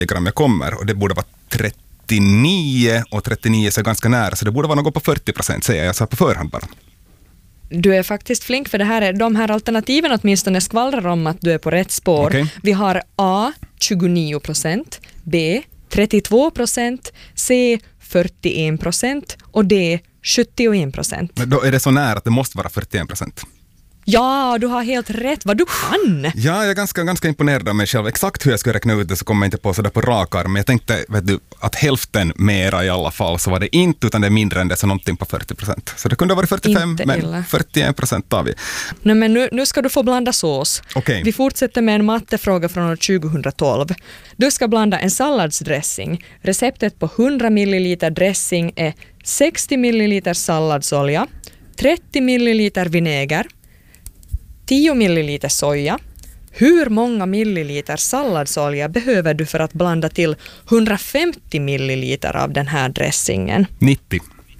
diagram jag kommer, och det borde vara 39, och 39 är ganska nära, så det borde vara något på 40%, säger jag så här på förhand bara. Du är faktiskt flink, för det här är de här alternativen åtminstone skvallrar om att du är på rätt spår. Okay. Vi har A 29%, B 32%, C 41% och D 71%. Men då är det så nära att det måste vara 41%. Ja, du har helt rätt. Vad du kan! Ja, jag är ganska imponerad av mig själv. Exakt hur jag skulle räkna ut det så kommer jag inte på sådär på rak arm. Men jag tänkte, vet du, att hälften mera i alla fall så var det inte, utan det är mindre än det, så någonting på 40%. Så det kunde ha varit 45, inte men illa. 41% tar vi. Nej, men nu ska du få blanda sås. Okay. Vi fortsätter med en mattefråga från år 2012. Du ska blanda en salladsdressing. Receptet på 100 ml dressing är 60 ml salladsolja, 30 ml vinäger, 10 ml soja. Hur många milliliter salladsolja behöver du för att blanda till 150 milliliter av den här dressingen? 90.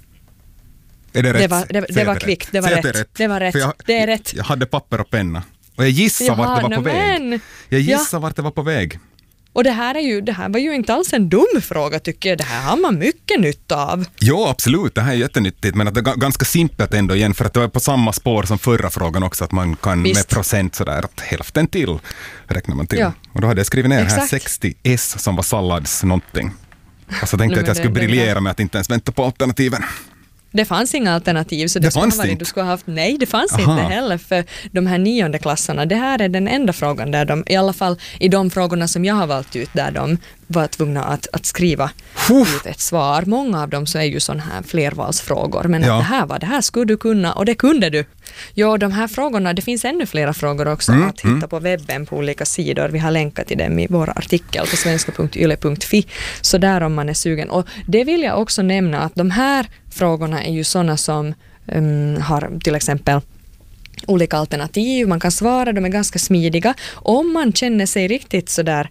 Är det rätt? Det var kvickt, det var rätt. Det var rätt. Det är rätt. Jag hade papper och penna. Och jag gissar vart det var på väg. Jag gissar vart det var på väg. Och det här var ju inte alls en dum fråga, tycker jag. Det här har man mycket nytta av. Ja, absolut. Det här är jättenyttigt, men att det är ganska simpelt ändå igen, för att det är på samma spår som förra frågan också, att man kan med procent sådär, att hälften till räknar man till. Ja. Och då hade jag skrivit ner här 60 S som var sallads någonting. Och så tänkte jag att jag skulle briljera med att inte ens vänta på alternativen. Det fanns inga alternativ, så det fanns inte. Du skulle ha haft, nej, det fanns inte heller för de här 9:e klasserna. Det här är den enda frågan där de, i alla fall i de frågorna som jag har valt ut, där de var tvungna att skriva ut ett svar. Många av dem så är ju sådana här flervalsfrågor, men att det här skulle du kunna, och det kunde du. Ja, de här frågorna, det finns ännu flera frågor också att hitta på webben på olika sidor. Vi har länkat till dem i vår artikel på svenska.yle.fi, så där om man är sugen. Och det vill jag också nämna, att de här frågorna är ju sådana som har till exempel olika alternativ, man kan svara, de är ganska smidiga. Om man känner sig riktigt sådär,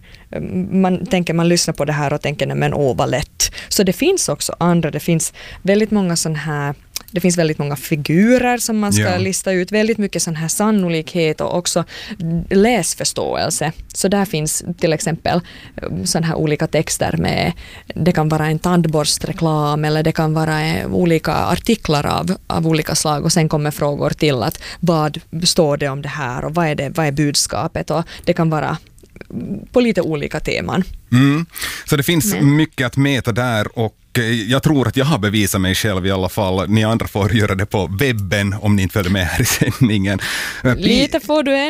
man lyssnar på det här och tänker, men vad lätt. Så det finns också andra, det finns väldigt många sån här, det finns väldigt många figurer som man ska lista ut, väldigt mycket sån här sannolikhet och också läsförståelse. Så där finns till exempel sån här olika texter med, det kan vara en tandborstreklam eller det kan vara olika artiklar av olika slag, och sen kommer frågor till att vad står det om det här och vad är budskapet, och det kan vara på lite olika teman. Så det finns mycket att mäta där, och jag tror att jag har bevisat mig själv i alla fall. Ni andra får göra det på webben om ni inte följer med här i sändningen. Lite får du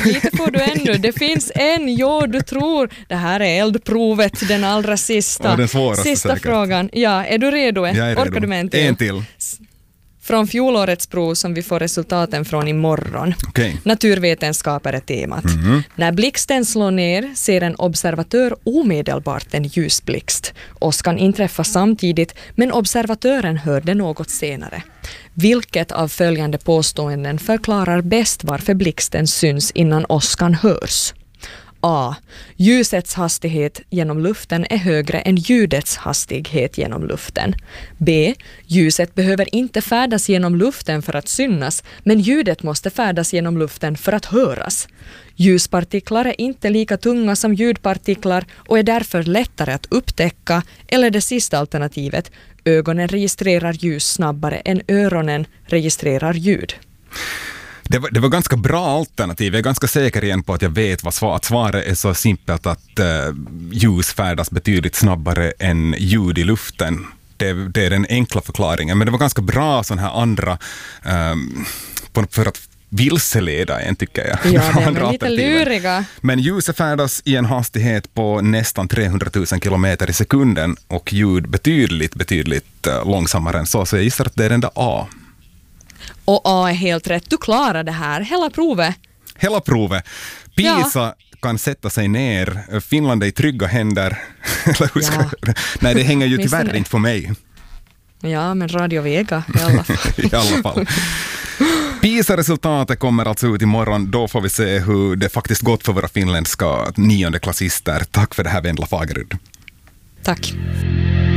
ännu. Det finns du tror. Det här är eldprovet, den allra sista. Den svåraste sista säkert. Frågan. Ja, är du redo? Jag är redo. Orkar du med en till? En till. Från fjolårets prov som vi får resultaten från imorgon. Okay. Naturvetenskap är temat. När blixten slår ner ser en observatör omedelbart en ljusblixt. Åskan inträffar samtidigt, men observatören hörde något senare. Vilket av följande påståenden förklarar bäst varför blixten syns innan åskan hörs? A. Ljusets hastighet genom luften är högre än ljudets hastighet genom luften. B. Ljuset behöver inte färdas genom luften för att synas, men ljudet måste färdas genom luften för att höras. Ljuspartiklar är inte lika tunga som ljudpartiklar och är därför lättare att upptäcka, eller det sista alternativet, ögonen registrerar ljus snabbare än öronen registrerar ljud. Det var ganska bra alternativ. Jag är ganska säker igen på att jag vet vad svaret är så simpelt att ljus färdas betydligt snabbare än ljud i luften. Det är den enkla förklaringen. Men det var ganska bra sån här andra för att vilseleda en, tycker jag. Ja, det är lite luriga. Men ljuset färdas i en hastighet på nästan 300 000 kilometer i sekunden och ljud betydligt långsammare än så. Så jag gissar att det är den där A. Och A är helt rätt. Du klarar det här. Hela provet. PISA kan sätta sig ner. Finland är i trygga händer. Nej, det hänger ju tyvärr inte på mig. Ja, men Radio Vega i alla fall. I alla fall. PISA-resultatet kommer alltså ut imorgon. Då får vi se hur det faktiskt gått för våra finländska 9:e klassister. Tack för det här, Vendla Fagerud. Tack.